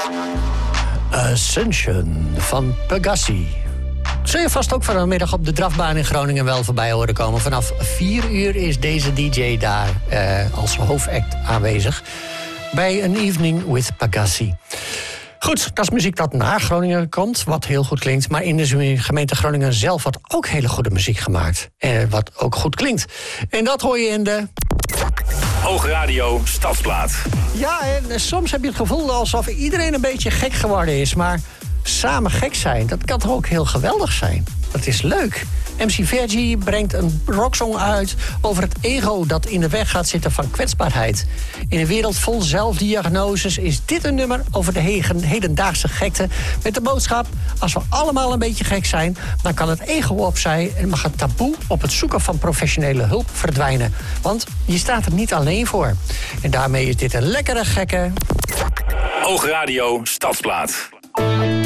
Ascension van Pegassi. Zul je vast ook vanmiddag op de drafbaan in Groningen wel voorbij horen komen. Vanaf 4 uur is deze DJ daar als hoofdact aanwezig bij An Evening with Pegassi. Goed, dat is muziek dat naar Groningen komt, wat heel goed klinkt. Maar in de gemeente Groningen zelf wordt ook hele goede muziek gemaakt. Wat ook goed klinkt. En dat hoor je in de... Oogradio Stadsplaat. Ja, en soms heb je het gevoel alsof iedereen een beetje gek geworden is. Maar samen gek zijn, dat kan toch ook heel geweldig zijn? Dat is leuk. MC Vergie brengt een rocksong uit over het ego dat in de weg gaat zitten van kwetsbaarheid. In een wereld vol zelfdiagnoses is dit een nummer over de hedendaagse gekte. Met de boodschap, als we allemaal een beetje gek zijn, dan kan het ego opzij en mag het taboe op het zoeken van professionele hulp verdwijnen. Want je staat er niet alleen voor. En daarmee is dit een lekkere gekke... Oogradio Stadsplaat.